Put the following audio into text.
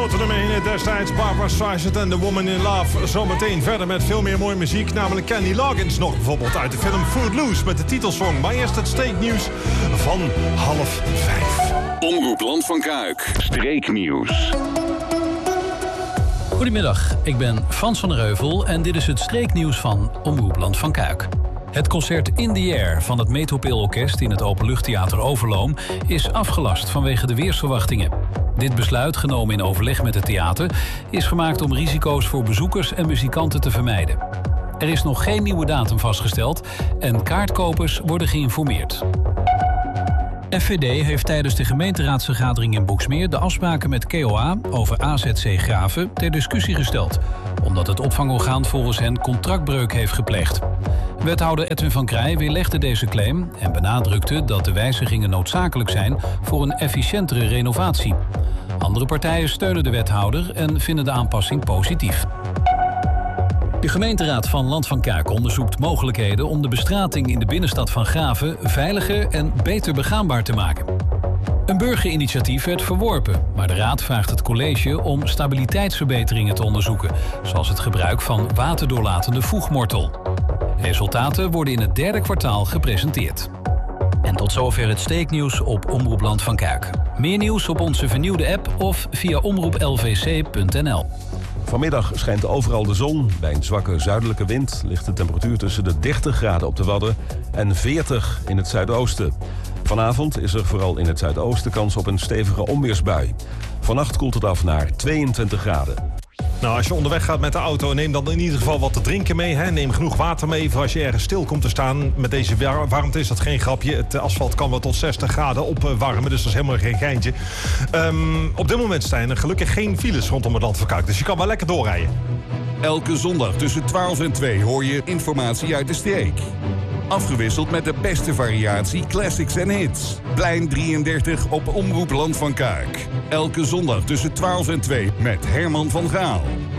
grote nummer 1 destijds. Barbra Streisand en The Woman in Love. Zometeen verder met veel meer mooie muziek. Namelijk Kenny Loggins nog bijvoorbeeld uit de film Footloose met de titelsong. Maar eerst het streeknieuws van 4:30. Omroep Land van Kuik. Streeknieuws. Goedemiddag, ik ben Frans van der Heuvel en dit is het streeknieuws van Omroep Land van Kuik. Het concert In the Air van het Metropoolorkest in het Openluchttheater Overloon is afgelast vanwege de weersverwachtingen. Dit besluit, genomen in overleg met het theater, is gemaakt om risico's voor bezoekers en muzikanten te vermijden. Er is nog geen nieuwe datum vastgesteld en kaartkopers worden geïnformeerd. FVD heeft tijdens de gemeenteraadsvergadering in Boeksmeer de afspraken met KOA over AZC Graven ter discussie gesteld, omdat het opvangorgaan volgens hen contractbreuk heeft gepleegd. Wethouder Edwin van Krij weerlegde deze claim en benadrukte dat de wijzigingen noodzakelijk zijn voor een efficiëntere renovatie. Andere partijen steunen de wethouder en vinden de aanpassing positief. De gemeenteraad van Land van Kuik onderzoekt mogelijkheden om de bestrating in de binnenstad van Graven veiliger en beter begaanbaar te maken. Een burgerinitiatief werd verworpen, maar de raad vraagt het college om stabiliteitsverbeteringen te onderzoeken, zoals het gebruik van waterdoorlatende voegmortel. Resultaten worden in het derde kwartaal gepresenteerd. En tot zover het steeknieuws op Omroep Land van Kuik. Meer nieuws op onze vernieuwde app of via omroeplvc.nl. Vanmiddag schijnt overal de zon. Bij een zwakke zuidelijke wind ligt de temperatuur tussen de 30 graden op de Wadden en 40 in het zuidoosten. Vanavond is er vooral in het zuidoosten kans op een stevige onweersbui. Vannacht koelt het af naar 22 graden. Nou, als je onderweg gaat met de auto, neem dan in ieder geval wat te drinken mee. Hè? Neem genoeg water mee voor als je ergens stil komt te staan. Met deze warmte is dat geen grapje. Het asfalt kan wel tot 60 graden opwarmen, dus dat is helemaal geen geintje. Op dit moment zijn er gelukkig geen files rondom het Land van Kuik, dus je kan wel lekker doorrijden. Elke zondag tussen 12 en 2 hoor je informatie uit de streek. Afgewisseld met de beste variatie classics en hits. Plein 33 op Omroep Land van Kuik. Elke zondag tussen 12 en 2 met Herman van Gaal.